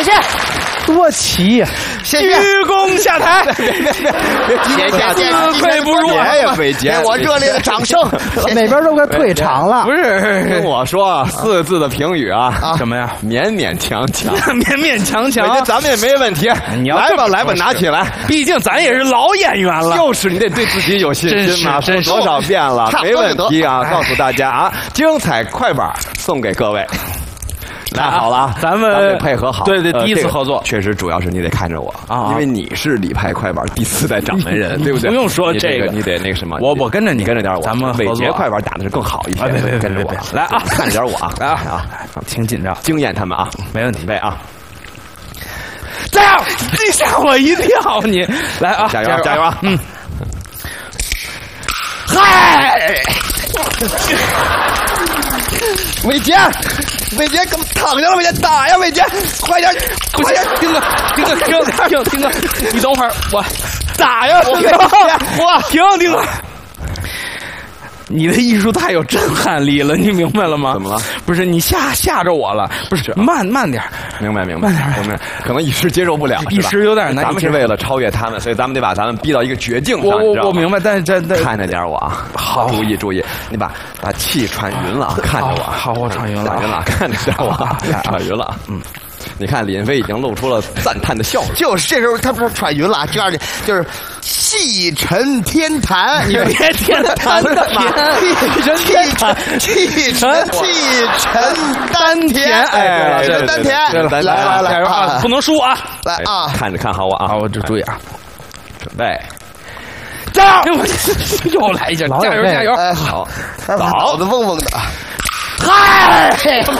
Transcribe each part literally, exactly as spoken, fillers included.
谢谢， 多齐呀！ 谢谢， 鞠躬下台。 别别别别，谢谢， 自愧不如。 别呀，伟杰，我热烈的掌声。 那边都快退场了。 不是， 跟我说四个字的评语啊， 什么呀？ 勉勉强强， 勉勉强强。 伟杰，咱们也没问题。 你要来吧，来吧，拿起来。 毕竟咱也是老演员了。 就是你得对自己有信心嘛，说多少遍了，没问题啊！告诉大家啊，精彩快板送给各位。太好了， 咱们得配合好。 对对，第一次合作， 确实主要是你得看着我啊，因为你是李派快板第四代掌门人，对不对？ 不用说这个， 你得那个什么， 我我跟着你， 跟着点我。 咱们伟杰快板打的是更好一些，跟着我来啊， 看着点我啊， 来啊，挺紧张， 惊艳他们啊， 没问题， 准备啊！ 加油！你吓我一跳，你来啊， 加油加油啊！ 嗯。 嗨，伟杰，伟杰，怎么躺下了？伟杰，打呀，伟杰，快点，快点， 丁哥，丁哥，停停，丁哥，你等会儿，我打呀， 我我停，丁哥。你的艺术太有震撼力了，你明白了吗？ 怎么了？ 不是你吓吓着我了，不是慢慢点， 明白明白， 慢点， 我们可能一时接受不了， 一时有点难。 咱们是为了超越他们，所以咱们得把咱们逼到一个绝境上。 我我我明白，但是这这看着点我啊， 好， 注意注意，你把把气喘匀了啊，看着我， 好，我喘匀了， 喘匀了，看着点我，喘匀了，嗯。你看李云飞已经露出了赞叹的笑容， 就是这时候他不是喘匀了，这样的就是气沉天坛， 你别天坛干嘛？ 气沉天坛，气沉气沉丹田， 哎， 气沉丹田， 来来来来啊，不能输啊！ 来啊， 看着看好我啊， 好，我这注意啊， 准备， 加油！又来一下，加油加油！ 哎，好，脑子嗡嗡的， 嗨！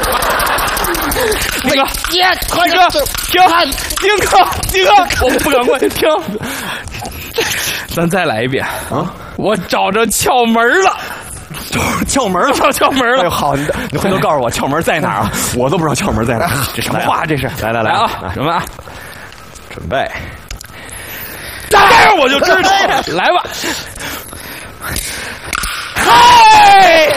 那个，丁哥，停！丁哥，丁哥，我不赶快停！咱再来一遍啊！我找着窍门了， 窍门了， 找窍门了！ 哎呦，好，你你回头告诉我窍门在哪儿啊？我都不知道窍门在哪儿。 这什么话？这是？ 来来来啊！什么啊？ 准备， 加油！我就知道，来吧！嗨！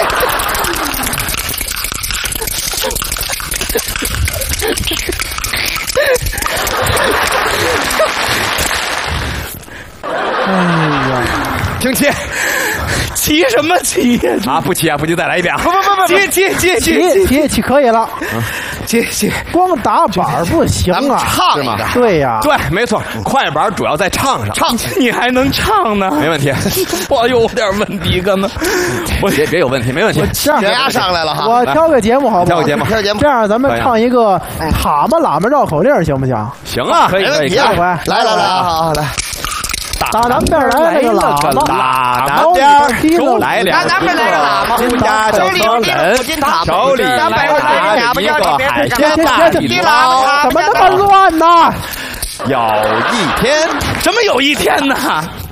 哎呀， 听齐， 齐什么齐呀？ 啊，不齐啊，不齐，再来一遍！ 不不不不，齐齐齐齐齐齐可以了， 齐齐， 光打板不行啊， 唱是吗？ 对呀， 对，没错，快板主要在唱上， 唱你还能唱呢？ 没问题， 我有点问题可能， 我别别有问题，没问题。 这样血压上来了哈， 我挑个节目好不好？ 挑个节目， 挑节目。 这样咱们唱一个蛤蟆喇嘛绕口令行不行？ 行啊， 可以可以， 这回来来来，好来。 打南边来了个喇嘛， 打南边来两南边来个喇嘛， 回家就喝冷，手里拿着一个海鲜大礼包， 怎么那么乱呢？ 有一天， 什么有一天呢？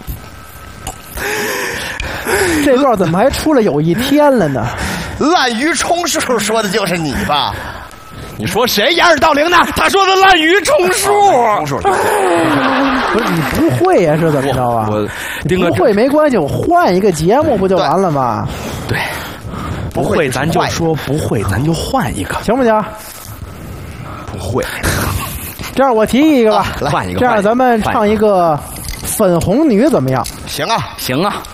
这段怎么还出了有一天了呢？ 滥竽充数说的就是你吧？ 你说谁掩耳盗铃呢？ 他说的滥竽充数， 充数。 不是你不会呀？是怎么着啊？ 我你不会没关系，我换一个节目不就完了吗？ 对，不会咱就说不会，咱就换一个， 行不行？ 不会。 这样我提议一个吧， 换一个。 这样咱们唱一个粉红女怎么样？ 行啊， 行啊。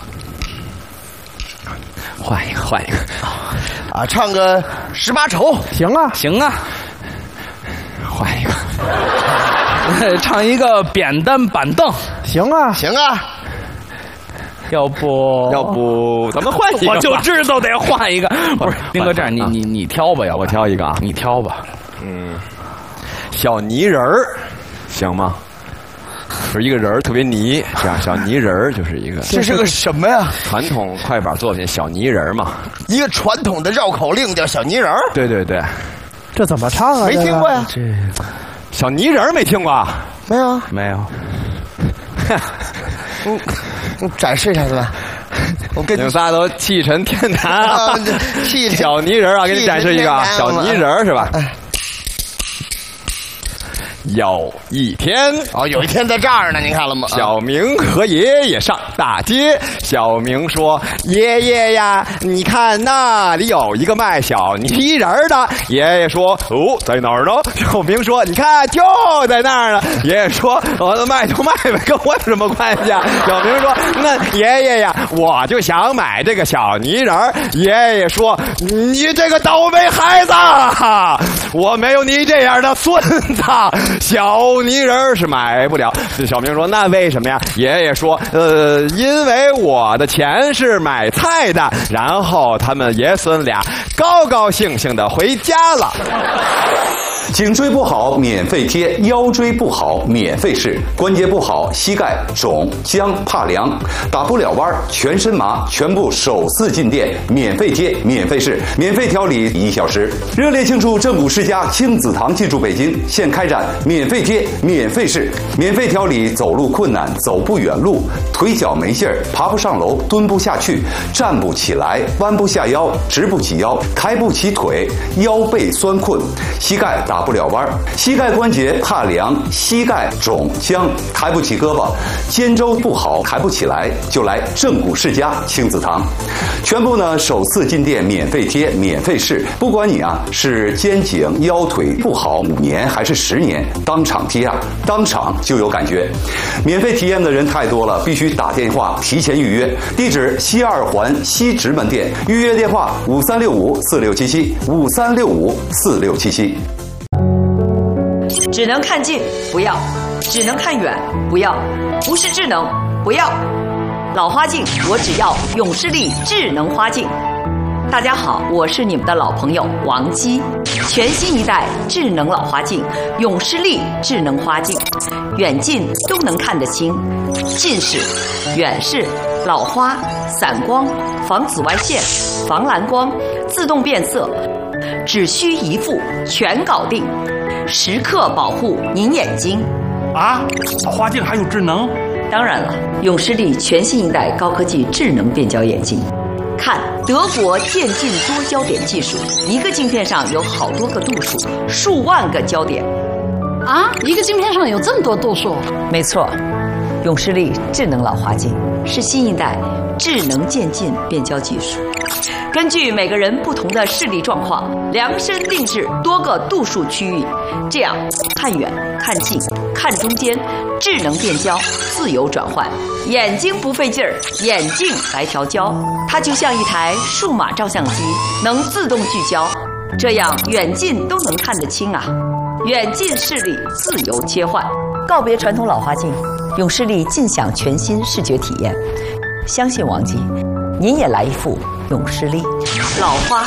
换一个，换一个。 啊，唱个十八愁。 行啊， 行啊。 换一个。 唱一个扁担板凳。 行啊， 行啊。 要不要不咱们换一个？ 我就知道得换一个。不是，丁哥，这样你你你挑吧，要我挑一个啊， 你挑吧。 嗯，小泥人儿，行吗？就是一个人儿特别泥，这样小泥人儿就是一个。 这是个什么呀？ 传统快板作品，小泥人嘛。 一个传统的绕口令叫小泥人儿。 对对对， 这怎么唱啊？ 没听过呀？ 这小泥人儿没听过？ 没有， 没有。 嗯，你展示一下子吧。我跟你们仨都气沉天坛啊！ 气小泥人啊，给你展示一个啊，小泥人是吧？ 有一天， 哦，有一天在这儿呢，您看了吗？ 小明和爷爷上大街。小明说：“爷爷呀，你看那里有一个卖小泥人的。”爷爷说：“哦，在哪儿呢？”小明说：“你看，就在那儿呢。”爷爷说：“我的卖就卖呗，跟我有什么关系啊？”小明说：“那爷爷呀，我就想买这个小泥人。”爷爷说：“你这个倒霉孩子，我没有你这样的孙子，小泥人是买不了。”小明说：“那为什么呀？”爷爷说：“呃，因为我的钱是买菜的。”然后他们爷孙俩高高兴兴的回家了。 颈椎不好免费贴，腰椎不好免费试，关节不好膝盖肿僵怕凉，打不了弯全身麻，全部首次进店免费贴免费试，免费调理一小时。热烈庆祝正骨世家亲子堂进驻北京，现开展免费贴免费试，免费调理走路困难、走不远路、腿脚没劲儿、爬不上楼、蹲不下去、站不起来、弯不下腰、直不起腰、抬不起腿、腰背酸困、膝盖打不了弯，膝盖关节怕凉，膝盖肿僵，抬不起胳膊，肩周不好抬不起来，就来正骨世家亲子堂。全部呢首次进店免费贴免费试，不管你啊是肩颈腰腿不好五年还是十年，当场贴啊当场就有感觉。免费体验的人太多了，必须打电话提前预约。地址西二环西直门店，预约电话五三六五四六七七五三六五四六七七。 只能看近不要，只能看远不要，不是智能不要。老花镜我只要永视力智能花镜。大家好，我是你们的老朋友王姬。全新一代智能老花镜永视力智能花镜，远近都能看得清，近视、远视、老花、散光、防紫外线、防蓝光、自动变色，只需一副全搞定，时刻保护您眼睛。 啊，老花镜还有智能？ 当然了，永视力全新一代高科技智能变焦眼镜。看德国渐进多焦点技术，一个镜片上有好多个度数，数万个焦点。 啊，一个镜片上有这么多度数？ 没错，永视力智能老花镜是新一代智能渐进变焦技术，根据每个人不同的视力状况，量身定制多个度数区域，这样看远、看近、看中间，智能变焦，自由转换，眼睛不费劲儿，眼镜来调焦，它就像一台数码照相机，能自动聚焦，这样远近都能看得清啊！远近视力自由切换，告别传统老花镜，永视力尽享全新视觉体验。相信王姬，您也来一副永视力，老花